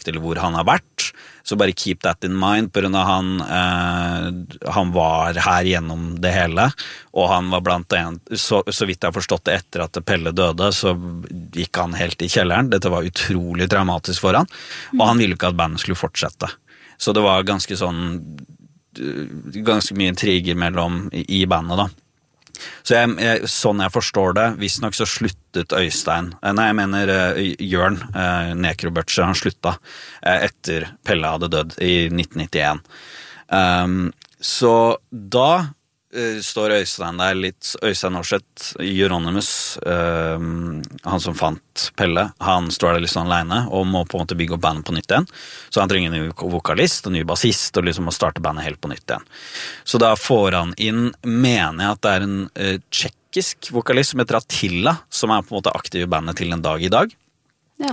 forestille hvor han har vært, så bare keep that in mind, på grunn av han var her gjennom det hele, og han var blant annet, så vidt jeg har forstått det etter at Pelle døde, så gikk han helt i kjelleren. Dette var utrolig traumatisk for han, og han ville ikke at bandet skulle fortsette. Så det var ganske mye intriger i bandet da. Så sånn jeg forstår det, hvis nok så sluttet Øystein, jeg mener Jørn Nekrobøtcher, han slutta etter Pelle hadde dødd i 1991. Så da står Øystein der litt, Øystein Aarseth, Euronymous, han som fant Pelle, han står der litt sånn alene og må på en måte bygge opp bandet på nytt igjen, så han trenger en ny vokalist og ny bassist og liksom må starte bandet helt på nytt igjen. Så da får han inn, mener jeg at det en tjekkisk vokalist som heter Attila, som på en måte aktiv i bandet til en dag i dag. Ja.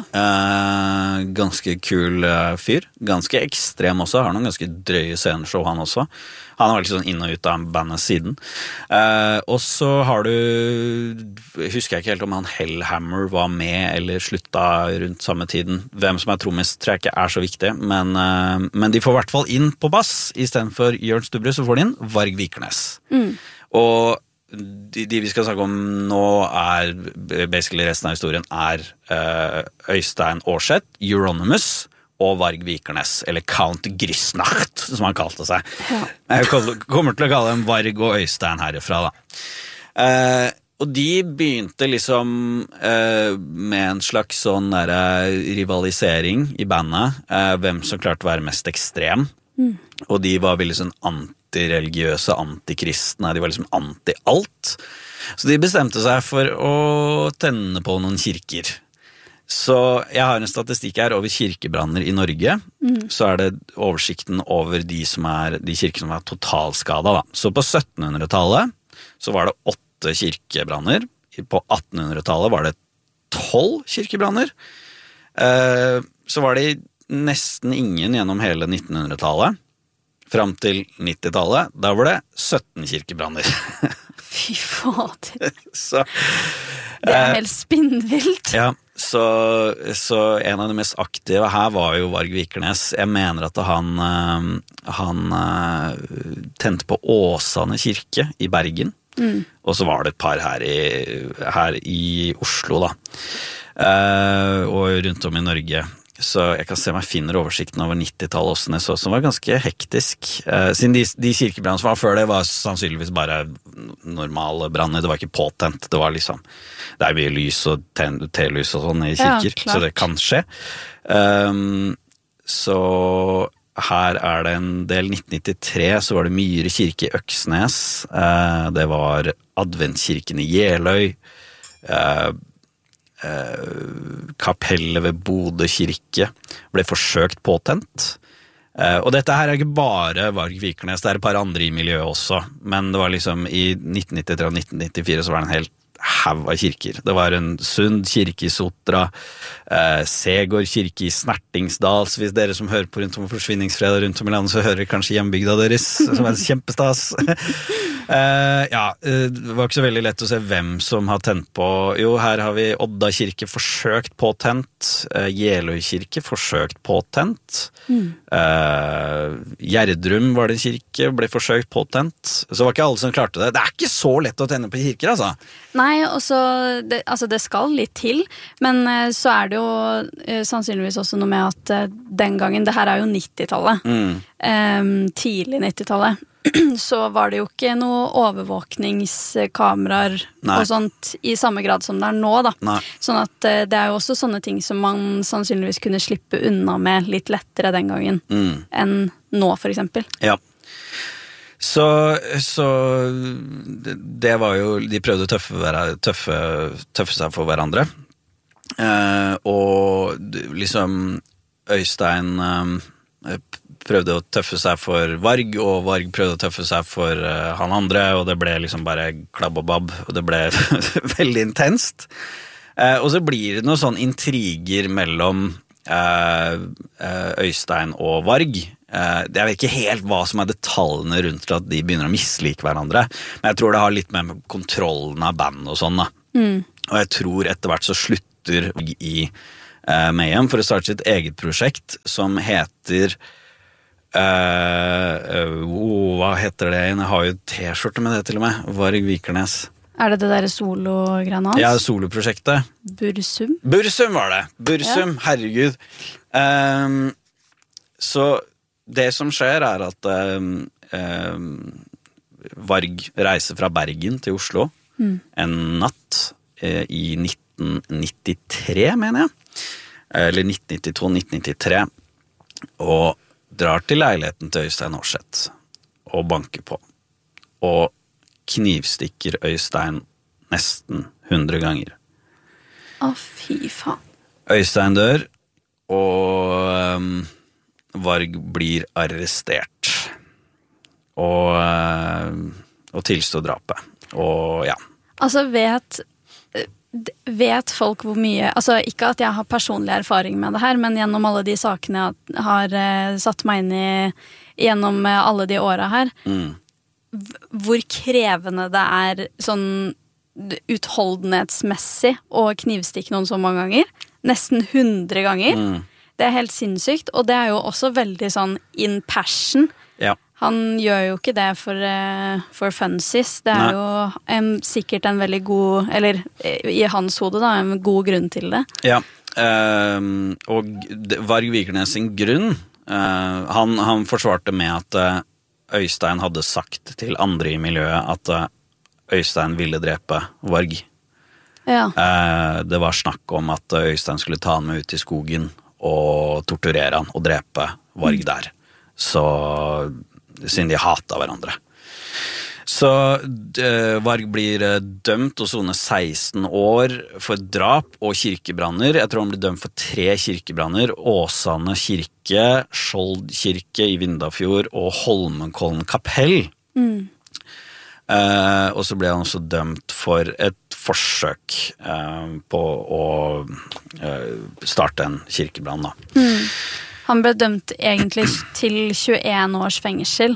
Ganske kul fyr, ganske ekstrem også, har noen ganske drøye sceneshow han også. Han har vært sånn inn og ut av bandet siden. Og så har du, husker jeg ikke helt om han Hellhammer var med eller slutta rundt samme tiden. Hvem som trommis tror jeg ikke så viktig, men de får I hvert fall inn på bass, I stedet for Jørn Stubberud så får de inn Varg Vikernes. Og de vi skal snakke om nå basically resten av historien Øystein Aarseth, Euronymous og Varg Vikernes, eller Count Grissnacht, som han kalte seg. Ja. Jeg kommer til å kalle dem Varg og Øystein herifra da. Og de begynte liksom med en slags sånn rivalisering I bandet, hvem som klarte å være mest ekstrem. Og de var veldig sånn antireligiøse, antikristne, de var liksom anti-alt. Så de bestemte seg for å tenne på noen kirker. Så jeg har en statistikk her over kirkebranner I Norge, så det oversikten over de kirker som totalskadet da. Så på 1700-tallet så var det 8 kirkebranner, på 1800-tallet var det 12 kirkebranner, så var det nesten ingen gjennom hele 1900-tallet, fram til 90-tallet, da var det 17 kirkebranner. Fy fader. Så, det helt spinnvilt. Ja, så en av de mest aktive her var jo Varg Vikernes. Jeg mener at han tente på Åsane kirke I Bergen, og så var det et par her I Oslo da, og rundt om I Norge. Så jeg kan se om jeg finner oversikten over 90-tallet også, det som var ganske hektisk. Siden de kirkebrann som var før det var sannsynligvis bare normale branner, det var ikke påtent, det var liksom, det mye lys og telys og sånn I kirker, så det kan skje. Så her det en del 1993, så var det Myhre kirke I Øksnes, det var Adventkirken I Jeløy, kapellet ved Bodø kirke ble forsøkt påtent og dette her ikke bare Varg Vikernes, det et par andre I miljøet også, men det var liksom I 1993 og 1994 så var det en helt hav av kirker. Det var en Sund kirke I Sotra, Segård kirke I Snertingsdal, så hvis dere som hører på rundt om forsvinningsfredag rundt om I landet, så hører kanskje hjembygda deres, som kjempestas. Ja, det var ikke så veldig lett å se hvem som har tent på. Jo, her har vi Odda kirke forsøkt påtent, Jeløy kirke forsøkt påtent, Gjerdrum var det en kirke, ble forsøkt påtent, så var ikke alle som klarte det. Det ikke så lett å tenne på kirker, altså. Nei, og så, det skal litt til, men så det jo sannsynligvis også noe med at den gangen, det her jo 90-tallet, tidlig 90-tallet, så var det jo ikke noe overvåkningskameraer og sånt I samme grad som det nå da. Nei. Sånn at det jo også sånne ting som man sannsynligvis kunne slippe unna med litt lettere den gangen enn nå for eksempel. Ja. Så det var jo, de prøvde å tøffe seg for hverandre. Og liksom Øystein prøvde å tøffe seg for Varg, og Varg prøvde å tøffe seg for han andre, og det ble liksom bare klabb og babb, og det ble veldig intenst. Og så blir det noen sånn intriger mellom Øystein og Varg. Jeg vet ikke helt hva som detaljene rundt til at de begynner å mislike hverandre, men jeg tror det har litt med kontrollen av band og sånn da. Og jeg tror etter hvert så slutter I Mayhem for å starte sitt eget prosjekt som heter hva heter det? Jeg har jo t-skjorte med det til og med. Varg Vikernes. Det der solo-greiene hans? Ja, soloprosjektet. Bursum? Bursum var det. Bursum, herregud. Så det som skjer at Varg reiser fra Bergen til Oslo en natt i 1993, mener jeg. Eller 1992-1993. Og drar til leiligheten til Øystein Aarseth og banker på. Og knivstikker Øystein nesten 100 ganger. Fy faen. Øystein dør, og Varg blir arrestert og tilstår drapet. Og ja. Altså vet folk hvor mye, altså ikke at jeg har personlig erfaring med det her, men gjennom alle de sakene jeg har satt meg inn i gjennom alle de årene her, hvor krevende det sånn utholdenhetsmessig å knivstikke noen så mange ganger. Nesten 100 ganger. Det helt sinnssykt, og det jo også veldig sånn in passion. Ja. Han gjør jo ikke det for funsies. Det jo sikkert en veldig god, eller i hans hode da, en god grunn til det. Ja, og Varg Vikernes sin grunn, han forsvarte med at Øystein hadde sagt til andre i miljøet at Øystein ville drepe Varg. Ja. Det var snakk om at Øystein skulle ta han med ut i skogen og torturere han og drepe Varg der. Så siden de hatet hverandre. Så Varg blir dømt og soner 16 år for drap og kirkebranner. Jeg tror han blir dømt for 3 kirkebranner. Åsane kirke, Skjold kirke i Vindafjord og Holmenkollen kapell. Og så ble han også dømt for et forsøk på å starte en kirkebrann da. Han ble dømt egentlig til 21 års fengsel.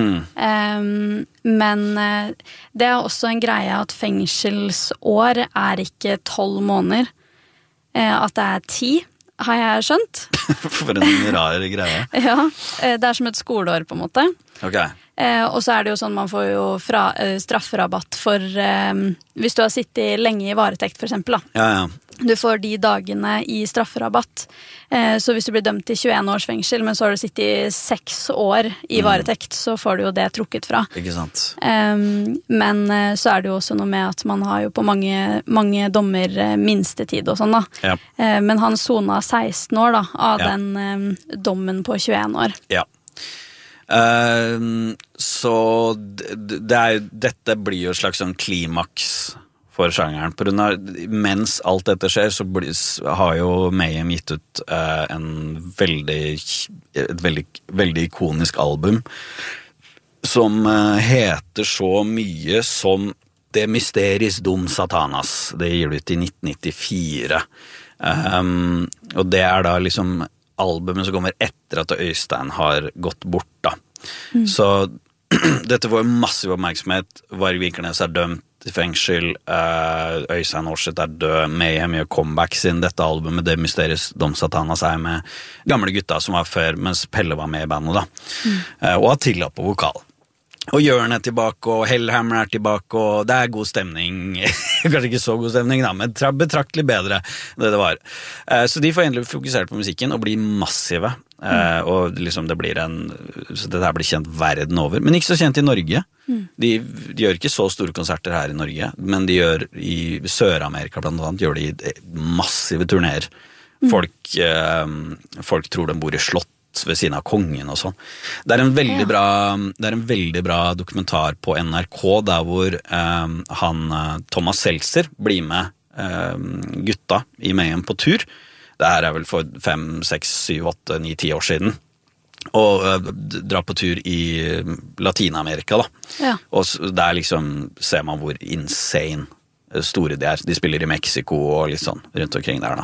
Men det også en greie at fengselsår ikke 12 måneder. At det 10, har jeg skjønt. For en rar greie. Ja, det som et skoleår på en måte. Ok. Og så det jo sånn, man får jo strafferabatt for hvis du har sittet lenge i varetekt for eksempel da. Ja, ja. Du får de dagene i strafferabatt. Så hvis du blir dømt til 21 års fengsel, men så har du sittet i 6 år i varetekt, så får du jo det trukket fra. Ikke sant. Men så det jo også noe med at man har jo på mange dommer minstetid og sånn da. Ja. Men han sonet 16 år da, av den dommen på 21 år. Ja. Så dette blir jo et slags sånn klimaks for sjangeren. Mens alt dette skjer, så har jo Mayhem gitt ut et veldig ikonisk album som heter så mye som Det Mysteris Dom Satanas. Det gir det ut i 1994. Og det da liksom albumet som kommer etter at Øystein har gått bort da. Så dette får massiv oppmerksomhet. Varg Vikernes dømt i fengsel, Øystein Aarseth død, Mayhem gjør comeback siden dette albumet, Det Mysteris Dom Satanas med gamle gutta som var før, mens Pelle var med i bandet da. Og Attila på vokal. Og Jørn tilbake, og Hellhammer tilbake, og det god stemning. Kanskje ikke så god stemning da, men betraktelig bedre det var. Så de får endelig fokusert på musikken og blir massive. Og liksom det blir så det her blir kjent verden over, men ikke så kjent i Norge. De gjør ikke så store konserter her i Norge, men de gjør i Sør-Amerika blant annet, gjør de massive turnéer. Folk tror de bor i slott ved siden av kongen og sånn. Det en veldig bra dokumentar på NRK der hvor Thomas Seltzer blir med gutta i Mayhem på tur. Det her vel for 5, 6, 7, 8, 9, 10 år siden. Og dra på tur i Latinamerika da. Ja. Og der liksom ser man hvor insane store de De spiller i Mexico og litt sånn rundt omkring der da.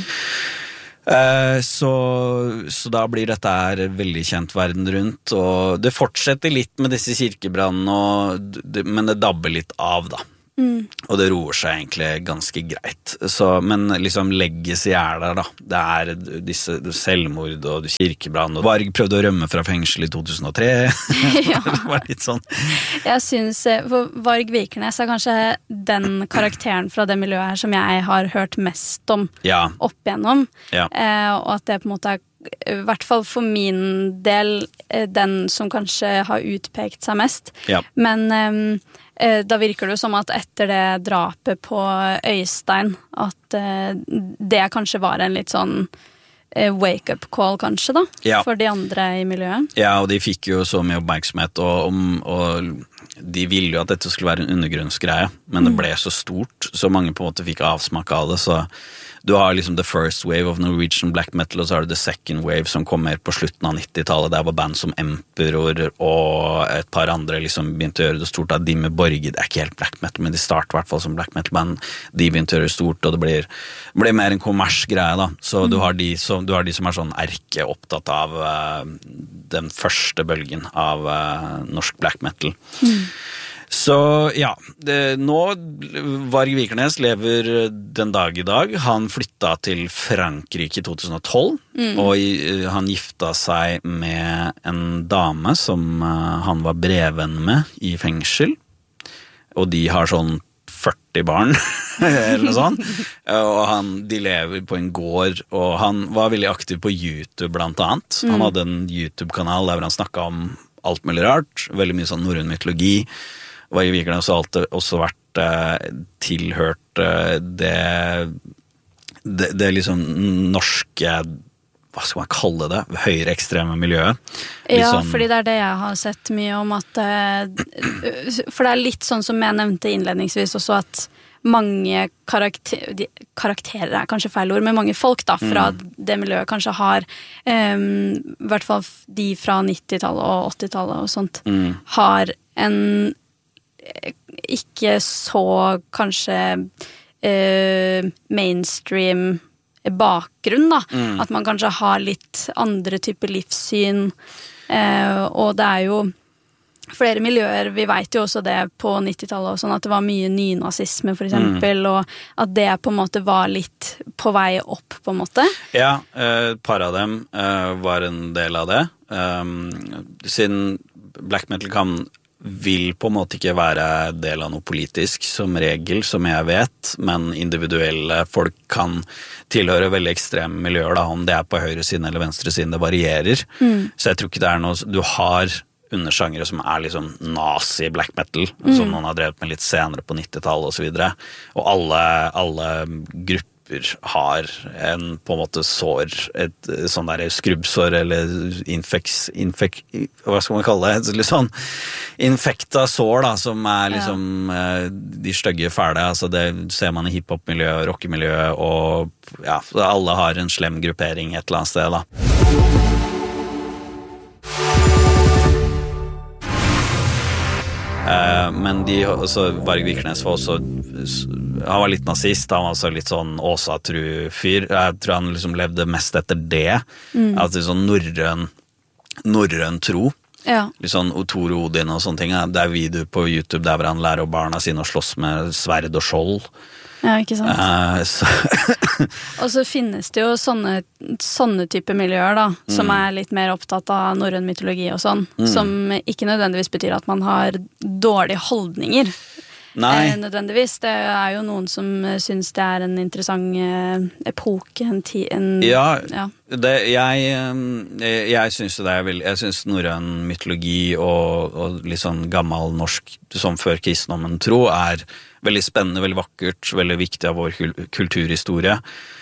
Så da blir dette her veldig kjent verden rundt, og det fortsetter litt med disse kirkebrannene, men det dabber litt av da, Og det roer seg egentlig ganske greit. Så, men liksom legacy der da. Det disse selvmord og kirkebrann. Og Varg prøvde å rømme fra fengsel i 2003. Ja. Det var litt sånn. Jeg synes, for Varg Vikernes kanskje den karakteren fra det miljøet her som jeg har hørt mest om opp igjennom. Ja. Og at det på en måte i hvert fall for min del den som kanskje har utpekt seg mest. Ja. Men da virker det jo som at etter det drapet på Øystein at det kanskje var en litt sånn wake-up call kanskje da, for de andre i miljøet. Ja, og de fikk jo så mye oppmerksomhet, og de ville jo at dette skulle være en undergrunnsgreie, men det ble så stort, så mange på en måte fikk avsmak av det, så du har liksom the first wave of Norwegian black metal, og så har du the second wave som kommer på slutten av 90-tallet, der var band som Emperor og et par andre liksom begynte å gjøre det stort, av Dimmu Borgir, det ikke helt black metal, men de starter i hvert fall som black metal band, de begynte å gjøre det stort, og det blir mer en kommersgreie da, så du har de som er sånn erke opptatt av den første bølgen av norsk black metal. Så ja, nå Varg Vikernes lever den dag i dag. Han flytta til Frankrike i 2012, og han gifta seg med en dame som han var brevvenn med i fengsel, og de har sånn 40 barn, eller noe sånt, og de lever på en gård, og han var veldig aktiv på YouTube blant annet. Han hadde en YouTube-kanal der han snakket om alt mulig rart, veldig mye sånn norrøn mytologi. Varg Vikernes har alltid også vært tilhørt det liksom norske, hva skal man kalle det, høyreekstreme miljøet. Ja, fordi det det jeg har sett mye om at for det litt sånn som jeg nevnte innledningsvis også, at mange karakterer kanskje feil ord, men mange folk da, fra det miljøet kanskje har i hvert fall de fra 90-tallet og 80-tallet og sånt, har en ikke så kanskje mainstream bakgrunn da, at man kanskje har litt andre typer livssyn, og det jo flere miljøer, vi vet jo også det på 90-tallet og sånn, at det var mye nynazisme for eksempel, og at det på en måte var litt på vei opp på en måte. Ja, et par av dem var en del av det. Siden black metal vil på en måte ikke være del av noe politisk som regel, som jeg vet, men individuelle folk kan tilhøre veldig ekstreme miljøer da, om det på høyre siden eller venstre siden, det varierer. Så jeg tror ikke det noe, du har undersjangere som liksom nazi black metal, som noen har drevet med litt senere på 90-tallet og så videre, og alle grupper har en på en måte sår, et sånn der skrubbsår eller hva skal man kalle det, litt sånn infekta sår da, som liksom de stygge fæle, altså det ser man i hiphop-miljø, rockemiljø, og ja, alle har en slem gruppering et eller annet sted da. Men Varg Vikernes var også, han var litt nazist, han var også litt sånn Åsatru-fyr, jeg tror han liksom levde mest etter det, at det sånn norrøn tro, litt sånn Thor og Odin og sånne ting, det video på YouTube der hvor han lærer barna sine å slåss med sverd og skjold. Ja, ikke sant. Og så finnes det jo sånne type miljøer da, som litt mer opptatt av norrøn mytologi og sånn, som ikke nødvendigvis betyr at man har dårlige holdninger. Nei. Nødvendigvis. Det jo noen som synes det en interessant epoke, jeg synes det jeg synes norrøn mytologi og litt sånn gammel norsk, som før kristendommen tro, veldig spennende, veldig vakkert, veldig viktig av vår kulturhistorie.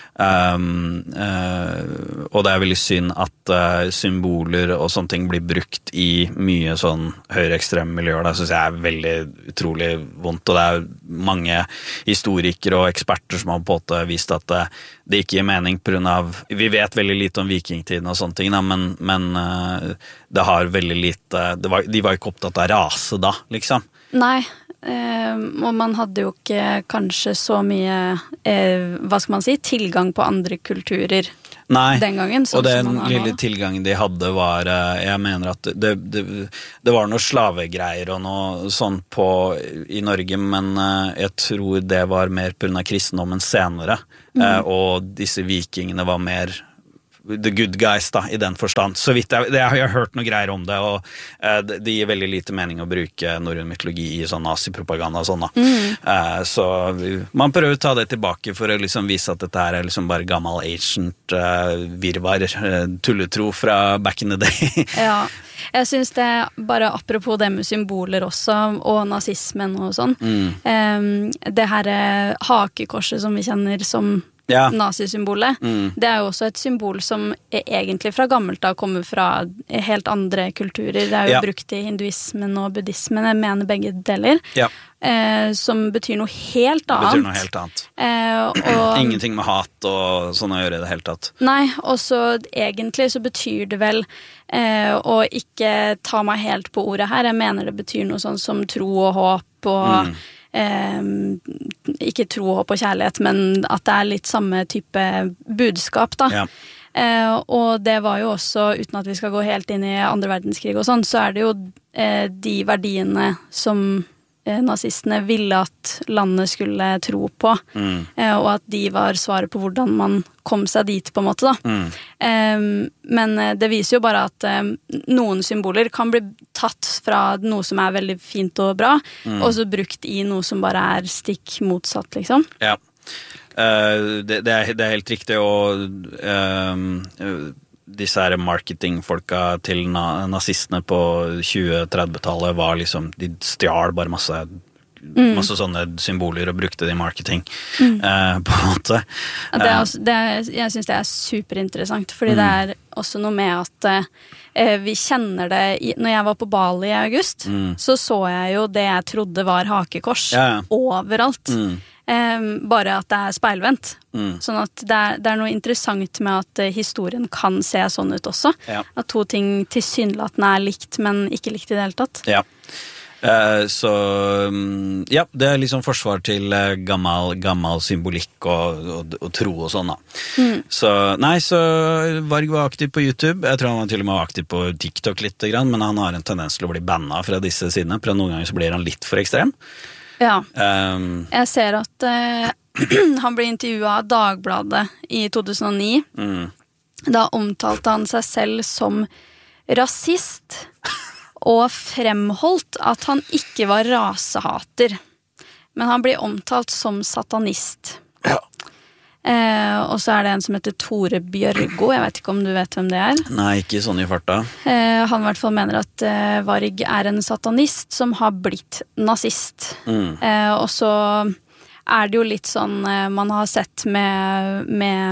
Og det veldig synd at symboler og sånne ting blir brukt i mye sånn høyreekstreme miljøer. Det synes jeg veldig utrolig vondt, og det mange historikere og eksperter som har på en måte vist at det ikke gir mening på grunn av, vi vet veldig lite om vikingtiden og sånne ting, da, men det har veldig lite, de var ikke opptatt av rase da, liksom. Nei, og man hadde jo ikke kanskje så mye hva skal man si, tilgang på andre kulturer Nei, den gangen. Og den lille tilgangen de hadde var, jeg mener at det var noe slavegreier og noe sånt i Norge, men jeg tror det var mer på grunn av kristendommen senere, og disse vikingene var mer the good guys da, i den forstand. Så vidt jeg har hørt noe greier om det, og det gir veldig lite mening å bruke norrøn mytologi i sånn nazipropaganda og sånn da. Så man prøver å ta det tilbake for å liksom vise at dette her er liksom bare gammel ancient virvar, tulletro fra back in the day. Ja, jeg synes det bare apropos det med symboler også, og nazismen og sånn, det her hakekorset som vi kjenner som nazisymbolet, det er jo også et symbol som egentlig fra gammelt av kommer fra helt andre kulturer. Det er jo brukt i hinduismen og buddhismen, jeg mener begge deler, som betyr noe helt annet. Det betyr noe helt annet. Og ingenting med hat og sånn å gjøre i det hele tatt. Nei, og så egentlig så betyr det vel å ikke ta meg helt på ordet her. Jeg mener det betyr noe sånn som tro og håp og ikke tro, håp og kjærlighet, men at det er litt samme type budskap da. Og det var jo også, uten at vi skal gå helt inn i andre verdenskrig og sånn, så er det jo de verdiene som nazistene ville at landet skulle tro på, og at de var svaret på hvordan man kom seg dit på en måte da. Men det viser jo bare at noen symboler kan bli tatt fra noe som er veldig fint og bra, og så brukt i noe som bare er stikk motsatt, liksom. Ja, det er helt riktig, og disse her marketingfolka til nazistene på 20-30-tallet var liksom, de stjal bare masse sånne symboler og brukte det i marketing på en måte. Jeg synes det er superinteressant, fordi det er også noe med at vi kjenner det når jeg var på Bali i august, så jeg jo det jeg trodde var hakekors overalt. Bare at det er speilvendt. Sånn at det er noe interessant med at historien kan se sånn ut også. At to ting tilsynelatende er likt, men ikke likt i det hele tatt. Ja. Så ja, det er liksom forsvar til gammel symbolikk og tro og sånn da. Så Varg var aktiv på YouTube. Jeg tror han var til og med aktiv på TikTok litt grann, men han har en tendens til å bli bannet fra disse sidene, for noen ganger så blir han litt for ekstrem. Ja, jeg ser at han ble intervjuet av Dagbladet i 2009. Da omtalte han seg selv som rasist, og fremholdt at han ikke var rasehater. Men han blir omtalt som satanist. Og så er det en som heter Tore Bjørgo. Jeg vet ikke om du vet hvem det er. Nei, ikke sånn i farta. Han i hvert fall mener at Varg er en satanist som har blitt nazist. Og så er det jo litt sånn man har sett med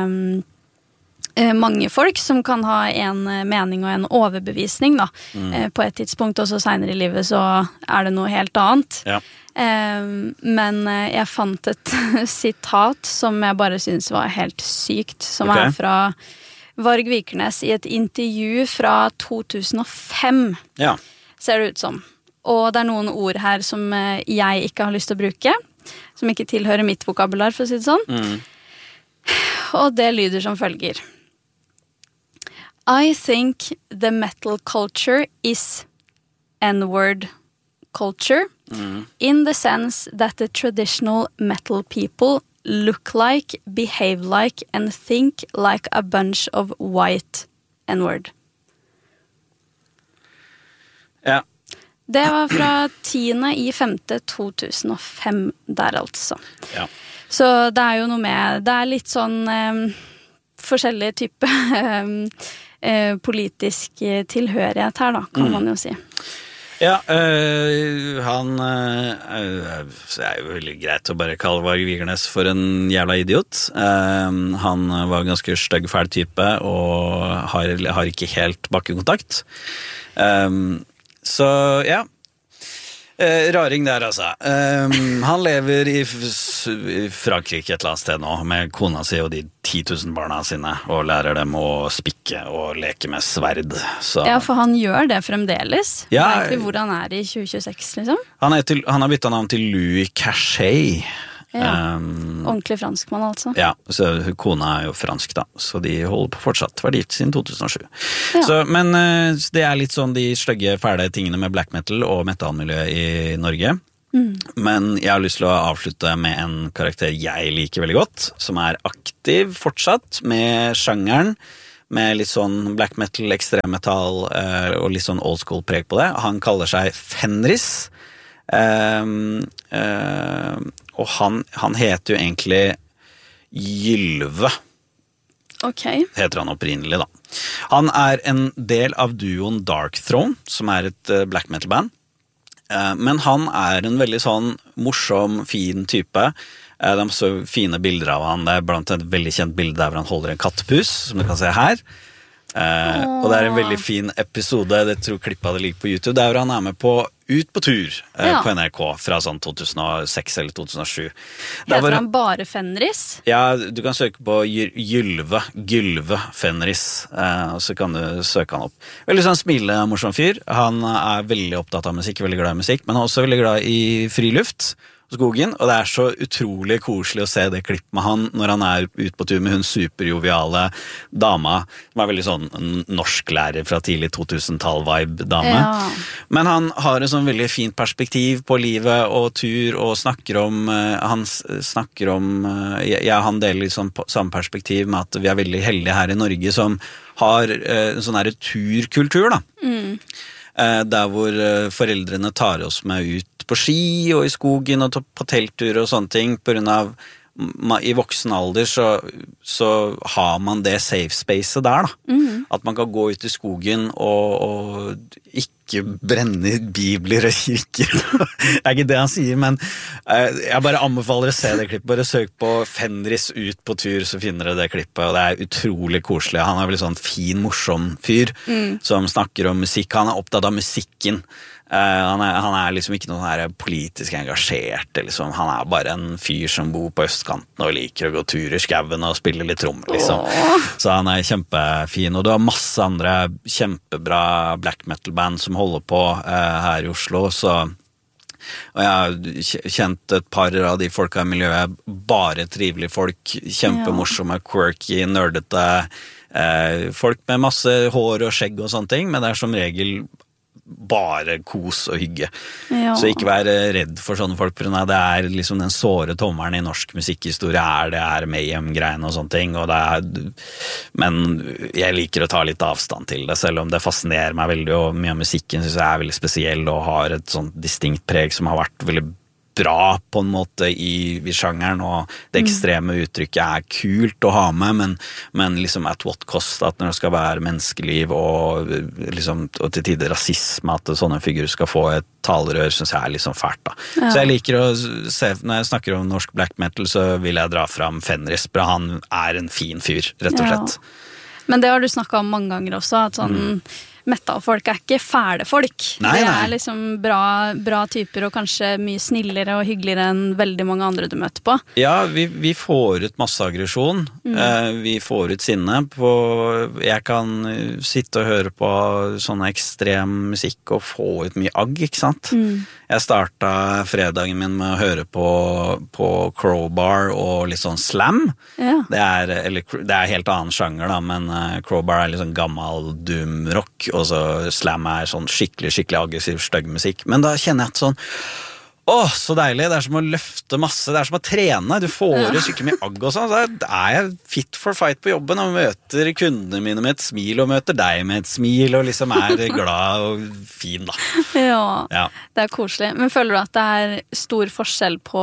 mange folk som kan ha en mening og en overbevisning da, på et tidspunkt, og så senere i livet så er det noe helt annet. Men jeg fant et sitat som jeg bare synes var helt sykt, som er fra Varg Vikernes i et intervju fra 2005, ser det ut som. Og det er noen ord her som jeg ikke har lyst til å bruke, som ikke tilhører mitt vokabular, for å si det sånn. Og det lyder som følger. I think the metal culture is N-word culture, in the sense that the traditional metal people look like, behave like, and think like a bunch of white N-word. Ja. Det var fra 10.5.2005 der altså. Ja. Så det er jo noe med, det er litt sånn forskjellig type politisk tilhørighet her da, kan man jo si. Ja, han det er jo veldig greit å bare kalle Varg Vikernes for en jævla idiot. Han var ganske stygg, fæl type og har ikke helt bakkekontakt. Så ja, raring der altså. Han lever i Frankrike et eller annet sted nå med kona si og de 10 000 barna sine, og lærer dem å spikke og leke med sverd. Så. Ja, for han gjør det fremdeles. Ja, vet du hvor han er i 2026 liksom? Han har byttet navn til Louis Cachet. Ordentlig franskmann, altså. Ja, så kona jo fransk da, så de holder på fortsatt, var gift siden 2007. Men det litt sånn de stygge, fæle tingene med black metal og metalmiljøet i Norge. Men jeg har lyst til å avslutte med en karakter jeg liker veldig godt, som aktiv fortsatt med sjangeren, med litt sånn black metal, ekstremmetall og litt sånn old school preg på det. Han kaller seg Fenris. Og han heter jo egentlig Ylve. Heter han opprinnelig da. Han en del av duoen Dark Throne, som et black metal band. Men han en veldig sånn morsom, fin type. De så fine bilder av han. Det blant et veldig kjent bilde der hvor han holder en kattepus, som du kan se her. Og det en veldig fin episode, det tror klippet det ligger på YouTube, der hvor han med på Ut på tur på NRK fra sånn 2006 eller 2007. Heter han bare Fenris? Ja, du kan søke på Gylve Fenris, og så kan du søke han opp. Veldig sånn smilende, morsom fyr. Han veldig opptatt av musikk, veldig glad i musikk, men han også veldig glad i friluft. Skogen, og det så utrolig koselig å se det klippet med han når han ute på tur med hun superjoviale dama, som veldig sånn norsklærer fra tidlig 2000-tall-vibe-dame. Men han har en sånn veldig fint perspektiv på livet og tur, og snakker om han deler liksom samme perspektiv med at vi veldig heldige her i Norge som har en sånn her turkultur da. Der hvor foreldrene tar oss med ut på ski og i skogen og på telttur og sånne ting, på grunn av i voksen alder så har man det safe spacet der da. At man kan gå ut i skogen og ikke brenne bibler og kirker. Det ikke det han sier, men jeg bare anbefaler å se det klippet. Bare søk på Fenris ut på tur, så finner du det klippet, og det utrolig koselig. Han veldig sånn fin, morsom fyr som snakker om musikk. Han opptatt av musikken. Han liksom ikke noe her politisk engasjert, liksom. Han bare en fyr som bor på østkanten og liker å gå tur i skauen og spille litt trommer, liksom. Så han kjempefin, og du har masse andre kjempebra black metal band som holder på her i Oslo, og jeg har kjent et par av de folka i miljøet, bare trivelige folk, kjempemorsomme, quirky, nerdete folk med masse hår og skjegg og sånne ting, men det som regel bare kos og hygge. Så ikke vær redd for sånne folk, for det liksom den såre tommeren i norsk musikkhistorie det Mayhem-greiene og sånne ting, og men jeg liker å ta litt avstand til det, selv om det fascinerer meg veldig, og mye av musikken synes jeg veldig spesiell, og har et sånt distinkt preg som har vært veldig bra på en måte i sjangeren, og det ekstreme uttrykket kult å ha med, men liksom at what cost, at når det skal være menneskeliv og, liksom, og til tider rasisme, at sånne figurer skal få et talerør, synes jeg liksom fælt da. Så jeg liker å se, når jeg snakker om norsk black metal, så vil jeg dra fram Fenris, for han en fin fyr, rett og slett. Men det har du snakket om mange ganger også, at sånn metal-folk ikke fæle folk. Nei. Det liksom bra typer, og kanskje mye snillere og hyggeligere enn veldig mange andre du møter på. Ja, vi får ut masse aggresjon. Vi får ut sinne. Jeg kan sitte og høre på sånne ekstrem musikk og få ut mye agg, ikke sant? Jeg startet fredagen min med å høre på Crowbar og litt sånn slam. Det helt annen sjanger da, men Crowbar litt sånn gammel doom-rock, og så slam sånn skikkelig aggressiv, stygg musikk. Men da kjenner jeg at sånn, så deilig, det som å løfte masse, det som å trene, du får jo skikkelig mye agg og sånn, så jeg fit for fight på jobben, og møter kundene mine med et smil, og møter deg med et smil, og liksom glad og fin da. Ja, det koselig. Men føler du at det stor forskjell på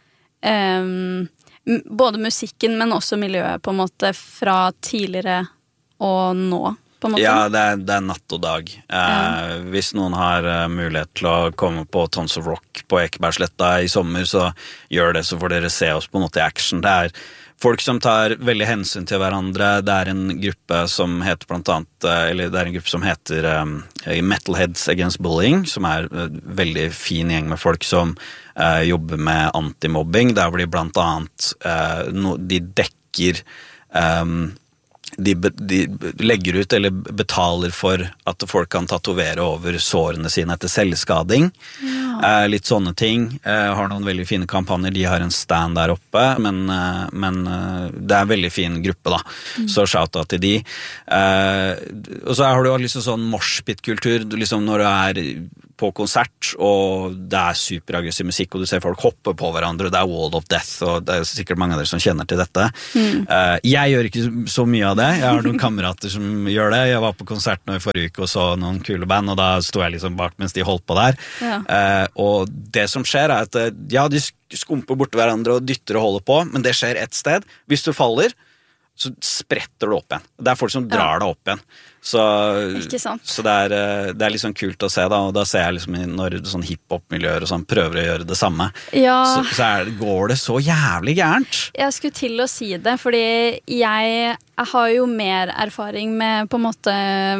både musikken, men også miljøet på en måte fra tidligere og nå? Ja, det natt og dag. Hvis noen har mulighet til å komme på Tons of Rock på Ekebergsletta i sommer, så gjør det, så får dere se oss på en måte i action. Det folk som tar veldig hensyn til hverandre. Det en gruppe som heter blant annet, eller det en gruppe som heter Metalheads Against Bullying, som en veldig fin gjeng med folk som jobber med antimobbing, der hvor de blant annet de dekker de legger ut eller betaler for at folk kan tatovere over sårene sine etter selvskading. Litt sånne ting. Har noen veldig fine kampanjer. De har en stand der oppe, men det er en veldig fin gruppe da. Så shout out til de. Og så har du jo liksom sånn moshpit-kultur, liksom når du er på konsert, og det er superaggressiv musikk, og du ser folk hoppe på hverandre, og det er Wall of Death, og det er sikkert mange av dere som kjenner til dette. Jeg gjør ikke så mye av det. Jeg har noen kamerater som gjør det. Jeg var på konsert nå i forrige uke og så noen kule band, og da sto jeg liksom bak mens de holdt på der. Og det som skjer er at de skumper bort hverandre og dytter og holder på, men det skjer et sted. Hvis du faller, så spretter du opp igjen. Det er folk som drar deg opp igjen. Så det er liksom kult å se da, og da ser jeg liksom når sånn hiphop-miljøer og sånn prøver å gjøre det samme, så går det så jævlig gærent. Jeg skulle til å si det, fordi jeg har jo mer erfaring med på en måte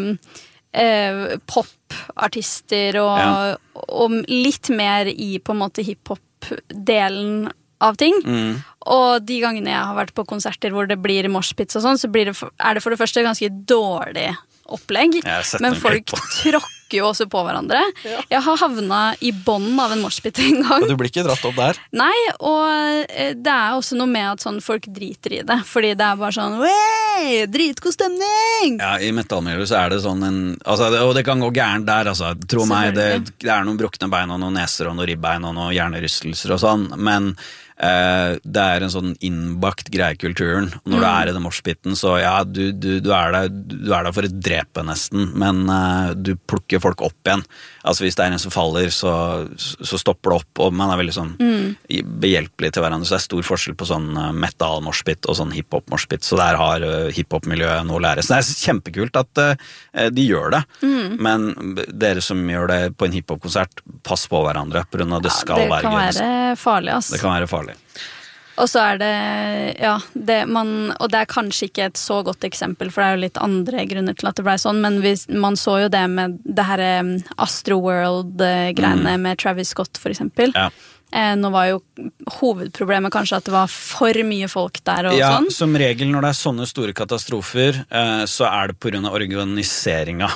pop-artister og litt mer i på en måte hiphop-delen av ting. Og de gangene jeg har vært på konserter hvor det blir moshpits og sånn, så er det for det første ganske dårlig opplegg, men folk tråkker jo også på hverandre. Jeg har havnet i bånden av en moshpit en gang. Og du blir ikke dratt opp der? Nei, og det er også noe med at sånn folk driter i det, fordi det er bare sånn «Wey, dritgod stemning!» Ja, i metallmiljøet så er det sånn og det kan gå gærent der, altså. Tro meg, det er noen brukne bein og noen neser og noen ribbein og noen hjernerystelser og sånn, men det er en sånn innbakt greie i kulturen. Når du er i den moshpiten, så du er der for et drepe nesten, men du plukker folk opp igjen. Altså hvis det er en som faller, så stopper det opp, og man er veldig sånn behjelpelig til hverandre. Så det er stor forskjell på sånn metal-moshpit og sånn hiphop-moshpit, så der har hiphop-miljøet noe å lære. Så det er kjempekult at de gjør det, men dere som gjør det på en hiphop-konsert, pass på hverandre, på grunn av det skal være gøy. Det kan være farlig, ass. Det kan være farlig. Og så er det, og det er kanskje ikke et så godt eksempel, for det er jo litt andre grunner til at det ble sånn, men man så jo det med det her Astroworld-greiene med Travis Scott, for eksempel. Nå var jo hovedproblemet kanskje at det var for mye folk der og sånn. Ja, som regel når det er sånne store katastrofer, så er det på grunn av organiseringa.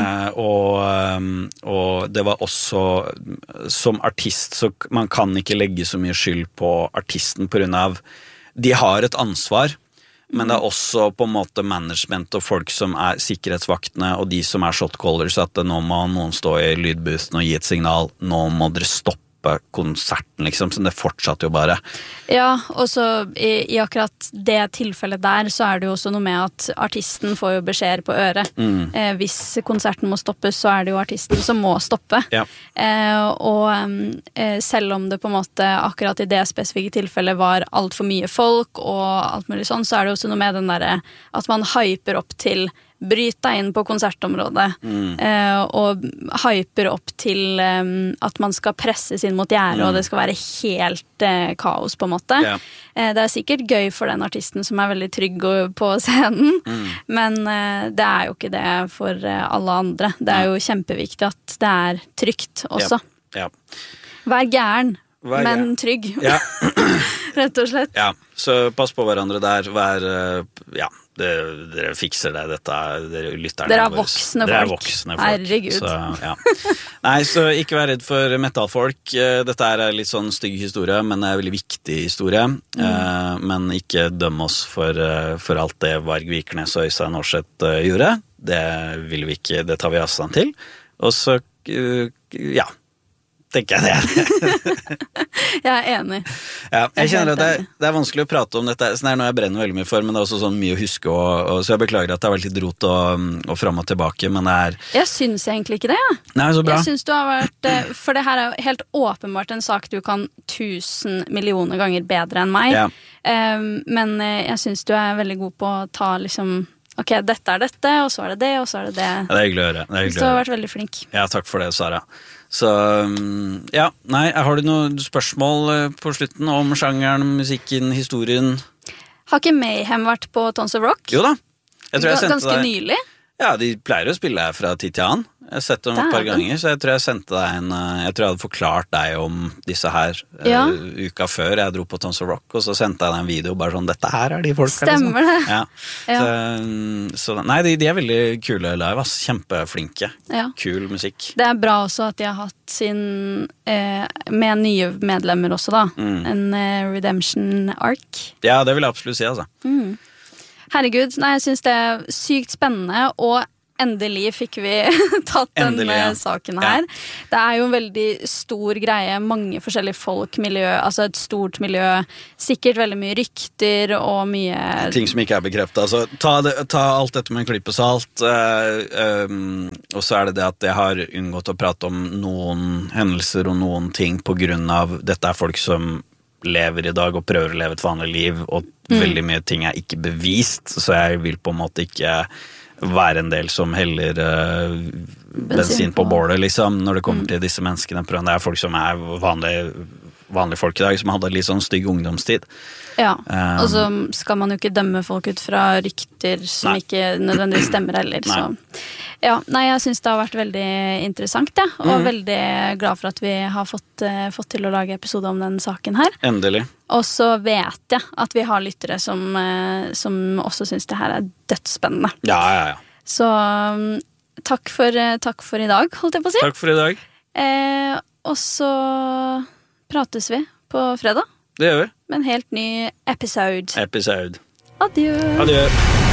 Og det var også, som artist, så man kan ikke legge så mye skyld på artisten på grunn av, de har et ansvar, men det er også på en måte management og folk som er sikkerhetsvaktene og de som er shotcallers, at nå må noen stå i lydboosten og gi et signal, nå må dere stoppe konserten, liksom, så det fortsatte jo bare. Ja, og så i akkurat det tilfellet der, så er det jo også noe med at artisten får jo beskjeder på øret. Hvis konserten må stoppes, så er det jo artisten som må stoppe. Og selv om det på en måte akkurat i det spesifikke tilfellet var alt for mye folk og alt mulig sånn, så er det jo også noe med den der at man hyper opp til bryt deg inn på konsertområdet og hyper opp til at man skal presses inn mot gjerdet og det skal være helt kaos på en måte. Det er sikkert gøy for den artisten som er veldig trygg på scenen, men det er jo ikke det for alle andre. Det er jo kjempeviktig at det er trygt også. Vær gæren, men trygg. Rett og slett. Ja, så pass på hverandre der, dere fikser det, dere lytterne. Dere er voksne folk. Dere er voksne folk. Herregud. Så, Nei, så ikke vær redd for metallfolk. Dette er litt sånn stygg historie, men det er en veldig viktig historie. Men ikke døm oss for alt det Varg Vikernes og Øystein Aarseth gjorde. Det vil vi ikke, det tar vi avstand til. Og så, tenker jeg det. Jeg er enig. Jeg kjenner at det er vanskelig å prate om dette, sånn er noe jeg brenner veldig mye for, men det er også sånn mye å huske, så jeg beklager at det har vært litt rot og frem og tilbake, men det er... Jeg synes egentlig ikke det, Nei, så bra. Jeg synes du har vært, for det her er jo helt åpenbart en sak du kan 1000 millioner ganger bedre enn meg, men jeg synes du er veldig god på å ta liksom... Ok, dette er dette, og så er det det, og så er det det. Ja, det er hyggelig å høre. Du har vært veldig flink. Ja, takk for det, Sara. Så, har du noen spørsmål på slutten om sjangeren, musikken, historien? Har ikke Mayhem vært på Tons of Rock? Jo da. Jeg tror jeg sendte Ganske nylig? Ja, de pleier å spille her fra tid til annen. Jeg har sett dem et par ganger, så jeg tror jeg sendte deg jeg tror jeg hadde forklart deg om disse her uka før jeg dro på Tons of Rock, og så sendte jeg deg en video bare sånn, dette her de folka. Stemmer det. Ja. Så, nei, de veldig kule live, ass. Kjempeflinke. Ja. Kul musikk. Det bra også at de har hatt sin, med nye medlemmer også da, en Redemption Arc. Ja, det vil jeg absolutt si, altså. Herregud, nei, jeg synes det sykt spennende, og endelig fikk vi tatt denne saken her. Ja. Det jo en veldig stor greie, mange forskjellige folk, miljø, altså et stort miljø, sikkert veldig mye rykter og mye... Ting som ikke bekreftet, altså ta alt dette med en klype salt, og så det at jeg har unngått å prate om noen hendelser og noen ting på grunn av dette folk som lever i dag og prøver å leve et vanlig liv, og veldig mye ting ikke bevist, så jeg vil på en måte ikke være en del som heller bensin på bålet, liksom, når det kommer til disse menneskene. Det folk som vanlige folk i dag, som hadde litt sånn stygg ungdomstid. Ja, og så skal man jo ikke dømme folk ut fra rykter som ikke nødvendigvis stemmer heller, så... Ja, nei, jeg synes det har vært veldig interessant, ja, og veldig glad for at vi har fått til å lage episode om den saken her. Endelig. Og så vet jeg at vi har lyttere som også synes det her dødsspennende. Ja. Så takk for i dag, holdt jeg på å si. Takk for i dag. Og så prates vi på fredag. Det gjør vi. Med en helt ny episode. Adjø. Adjø.